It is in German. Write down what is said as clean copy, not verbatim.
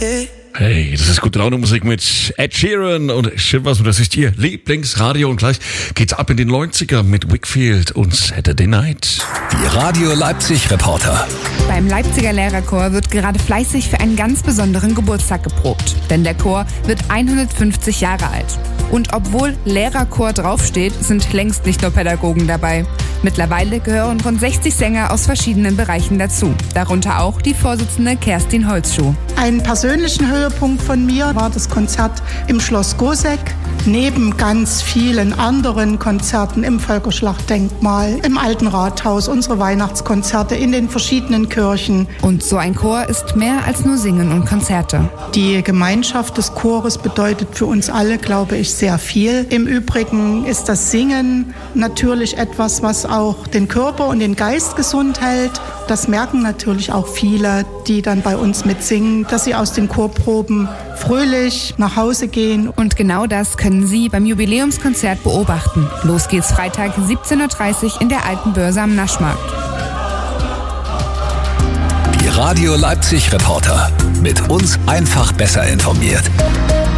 Hey, das ist gute Laune Musik mit Ed Sheeran und Shivers. Das ist Ihr Lieblingsradio. Und gleich geht's ab in den 90er mit Wakefield und Saturday Night. Die Radio Leipzig Reporter. Beim Leipziger Lehrerchor wird gerade fleißig für einen ganz besonderen Geburtstag geprobt. Denn der Chor wird 150 Jahre alt. Und obwohl Lehrerchor draufsteht, sind längst nicht nur Pädagogen dabei. Mittlerweile gehören rund 60 Sänger aus verschiedenen Bereichen dazu. Darunter auch die Vorsitzende Kerstin Holzschuh. Einen persönlichen Höhepunkt von mir war das Konzert im Schloss Goseck. Neben ganz vielen anderen Konzerten im Völkerschlachtdenkmal, im Alten Rathaus, unsere Weihnachtskonzerte in den verschiedenen Kirchen. Und so ein Chor ist mehr als nur Singen und Konzerte. Die Gemeinschaft des Chores bedeutet für uns alle, glaube ich, sehr viel. Im Übrigen ist das Singen natürlich etwas, was auch den Körper und den Geist gesund hält. Das merken natürlich auch viele, die dann bei uns mitsingen, dass sie aus den Chorproben fröhlich nach Hause gehen. Und genau das können Sie beim Jubiläumskonzert beobachten. Los geht's Freitag 17.30 Uhr in der Alten Börse am Naschmarkt. Die Radio Leipzig Reporter. Mit uns einfach besser informiert.